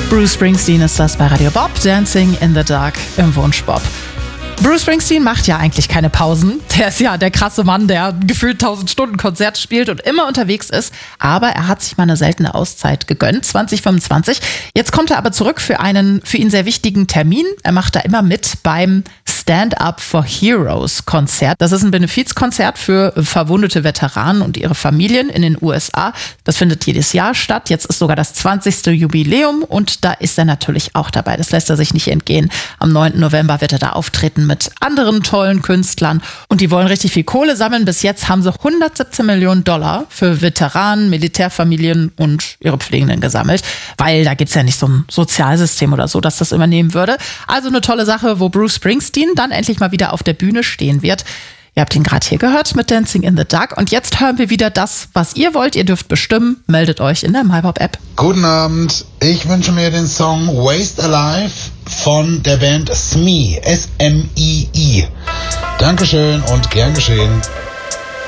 Bruce Springsteen ist das bei Radio Bob, Dancing in the Dark im Wunschbob. Bruce Springsteen macht ja eigentlich keine Pausen. Der ist ja der krasse Mann, der gefühlt 1000 Stunden Konzert spielt und immer unterwegs ist. Aber er hat sich mal eine seltene Auszeit gegönnt, 2025. Jetzt kommt er aber zurück für einen für ihn sehr wichtigen Termin. Er macht da immer mit beim Stand Up for Heroes Konzert. Das ist ein Benefizkonzert für verwundete Veteranen und ihre Familien in den USA. Das findet jedes Jahr statt. Jetzt ist sogar das 20. Jubiläum und da ist er natürlich auch dabei. Das lässt er sich nicht entgehen. Am 9. November wird er da auftreten mit anderen tollen Künstlern und die wollen richtig viel Kohle sammeln. Bis jetzt haben sie 117 Millionen Dollar für Veteranen, Militärfamilien und ihre Pflegenden gesammelt, weil da gibt's ja nicht so ein Sozialsystem oder so, das übernehmen würde. Also eine tolle Sache, wo Bruce Springsteen dann endlich mal wieder auf der Bühne stehen wird. Ihr habt ihn gerade hier gehört mit Dancing in the Dark und jetzt hören wir wieder das, was ihr wollt. Ihr dürft bestimmen, meldet euch in der MyPop-App. Guten Abend, ich wünsche mir den Song Waste Alive von der Band Smee, S-M-I-I. Dankeschön und gern geschehen.